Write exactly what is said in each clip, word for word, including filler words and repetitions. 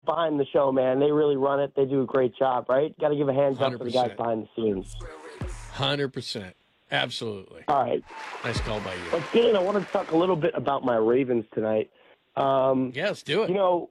behind the show, man. They really run it. They do a great job, right? Got to give a hands up for the guys behind the scenes. one hundred percent. Absolutely. All right. Nice call by you. Let's get in. I want to talk a little bit about my Ravens tonight. Um, yeah, let's do it. You know,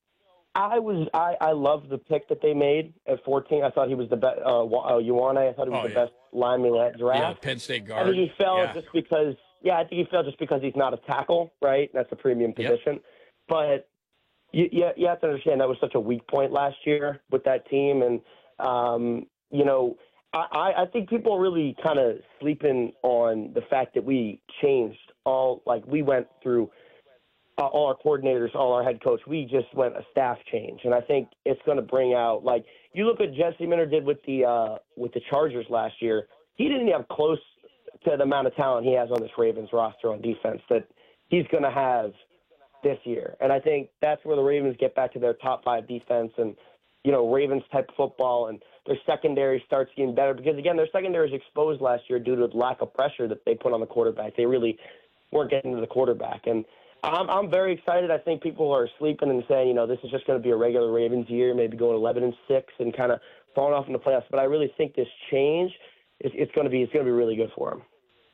I was I, I loved the pick that they made at fourteen. I thought he was the best. Uh, uh, Ioane, I thought he was oh, the yeah. best lineman in that draft. Yeah, Penn State guard. I think he fell yeah. just because. Yeah, I think he fell just because he's not a tackle, right? That's a premium position. Yep. But you, you you have to understand that was such a weak point last year with that team, and um, you know, I, I think people are really kind of sleeping on the fact that we changed all. Like we went through. Uh, all our coordinators, all our head coach, we just went a staff change, and I think it's going to bring out. Like you look at Jesse Minter did with the uh, with the Chargers last year. He didn't have close to the amount of talent he has on this Ravens roster on defense that he's going to have this year, and I think that's where the Ravens get back to their top five defense and you know Ravens type football, and their secondary starts getting better because again their secondary was exposed last year due to the lack of pressure that they put on the quarterback. They really weren't getting to the quarterback, and I'm I'm very excited. I think people are sleeping and saying, you know, this is just going to be a regular Ravens year, maybe going eleven and six and kind of falling off in the playoffs. But I really think this change is it's going to be it's going to be really good for them.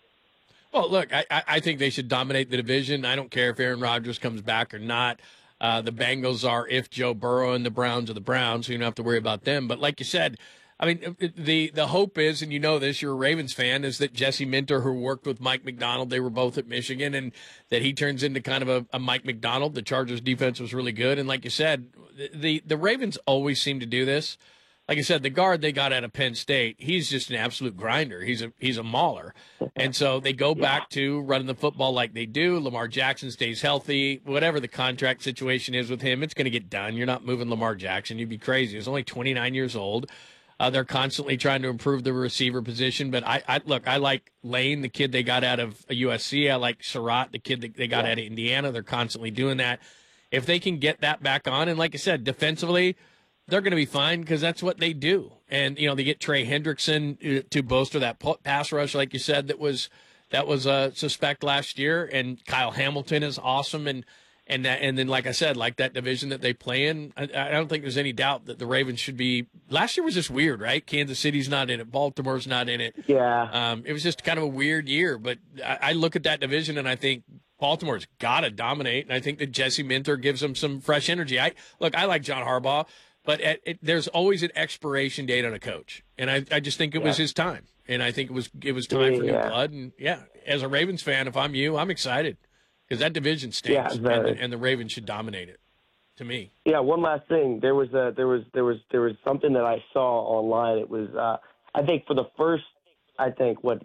Well, look, I I think they should dominate the division. I don't care if Aaron Rodgers comes back or not. Uh, the Bengals are if Joe Burrow, and the Browns are the Browns, so you don't have to worry about them. But like you said, I mean, the the hope is, and you know this, you're a Ravens fan, is that Jesse Minter, who worked with Mike McDonald, they were both at Michigan, and that he turns into kind of a, a Mike McDonald. The Chargers defense was really good. And like you said, the, the Ravens always seem to do this. Like I said, the guard they got out of Penn State, he's just an absolute grinder. He's a he's a mauler. And so they go back to running the football like they do. Lamar Jackson stays healthy. Whatever the contract situation is with him, it's going to get done. You're not moving Lamar Jackson. You'd be crazy. He's only twenty-nine years old. Uh, they're constantly trying to improve the receiver position. But, I, I look, I like Lane, the kid they got out of U S C. I like Surratt, the kid that they got yeah. out of Indiana. They're constantly doing that. If they can get that back on, and like I said, defensively, they're going to be fine because that's what they do. And, you know, they get Trey Hendrickson to bolster that pass rush, like you said, that was that was uh, suspect last year. And Kyle Hamilton is awesome. And and that, and then, like I said, like that division that they play in, I, I don't think there's any doubt that the Ravens should be. Last year was just weird, right? Kansas City's not in it. Baltimore's not in it. Yeah. Um, it was just kind of a weird year. But I, I look at that division and I think Baltimore's got to dominate. And I think that Jesse Minter gives them some fresh energy. I look, I like John Harbaugh. But at, it, there's always an expiration date on a coach, and I, I just think it yeah. was his time, and I think it was it was time for new yeah. blood. And yeah, as a Ravens fan, if I'm you, I'm excited because that division stinks, yeah, and, the, and the Ravens should dominate it. To me, yeah. One last thing, there was a there was there was there was something that I saw online. It was uh, I think for the first I think what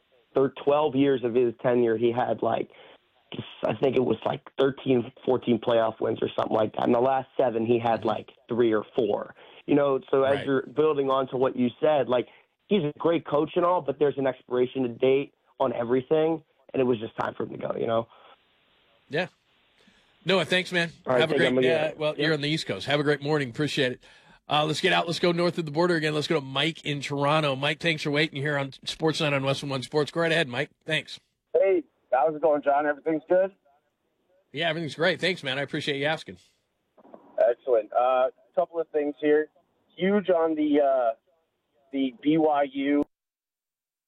twelve years of his tenure, he had like. I think it was like thirteen, fourteen playoff wins or something like that. In the last seven, he had like three or four. You know, so as right. you're building on to what you said, like he's a great coach and all, but there's an expiration date on everything, and it was just time for him to go, you know? Yeah. Noah, thanks, man. Right, Have a great uh, Well, yeah. you're on the East Coast. Have a great morning. Appreciate it. Uh, let's get out. Let's go north of the border again. Let's go to Mike in Toronto. Mike, thanks for waiting here on Sportsnet on Western One Sports. Go right ahead, Mike. Thanks. Hey. How's it going, John? Everything's good? Yeah, everything's great. Thanks, man. I appreciate you asking. Excellent. A uh, couple of things here. Huge on the uh, the B Y U